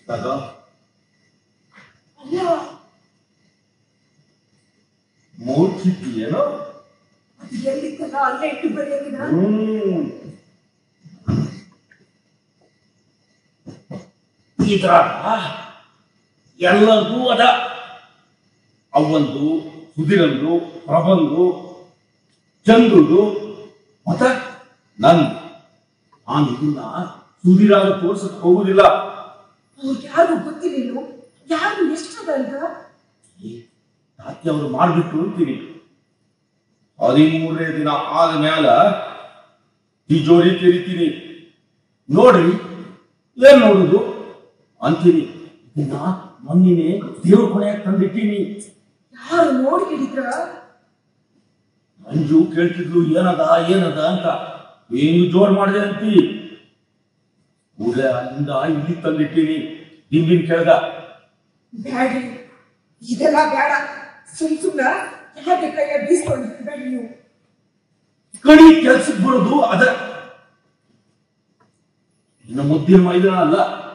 ಅಲ್ಲ ಮೂರ್ಛಿದ್ದೀಯೇನೋ? ಅದು ಎಲ್ಲಿತ್ತಲ್ಲ ಅಲ್ಲೇ ಇಟ್ಟು ಬರೆಯೋದಿನ. ಇದ್ರಾಗ ಎಲ್ಲದೂ ಅದ. ಅವಂದು, ಸುಧಿರಂದು, ಪ್ರಬಂದು, ಚಂದ್ರುದು ಮತ್ತ ನಂದು. ನಾನು ಇದನ್ನ ಸುಧಿರಾಗ ತೋರ್ಸಕ್ ಹೋಗುದಿಲ್ಲ. ಅವ್ರಿಗೆ ಯಾರು ಗೊತ್ತಿಲ್ಲ, ಯಾರು ಎಷ್ಟದ ಅಂತ. ತಾತ್ಯ ಅವರು ಮಾಡ್ಬಿಟ್ಟು ಅಂತೀನಿ. 13ನೇ ದಿನ ಆದ ಮ್ಯಾಲ ತಿಜೋರಿ ತೆರಿತೀನಿ. ನೋಡ್ರಿ ಏನ್ ನೋಡುದು ಅಂತೀನಿ. ಇದನ್ನ ಮೊನ್ನಿನೇ ದೇವ್ರ ಕೊನೆಯಾಗ ತಂದಿಟ್ಟೀನಿ. ಯಾರು ನೋಡಿ ಹಿಡಿದ್ರ? ಅಂಜು ಕೇಳ್ತಿದ್ಲು ಏನದ ಏನದ ಅಂತ. ಏನು ಜೋರ್ ಮಾಡಿದೆ ಅಂತಿ. ಕೂಡಲೇ ಅಲ್ಲಿಂದ ಇಲ್ಲಿ ತಂದಿಟ್ಟೀನಿ. ದಿಂಬಿನ ಕೆಳಗ. ಬ್ಯಾಡ್ರಿ, ಇದೆಲ್ಲ ಬೇಡ. ಸುಮ್ನ ಯಾಕೆ ಕೈಯ ಬೀಸ್ಕೊಂಡಿರ್ಬೇಡಿ ನೀವು. ಕಡಿ ಕೆಲ್ಸಕ್ಕೆ ಬರೋದು ಅದ. ಇನ್ನು ಮುದ್ದಿನ ಮೈದಾನ ಅಲ್ಲ.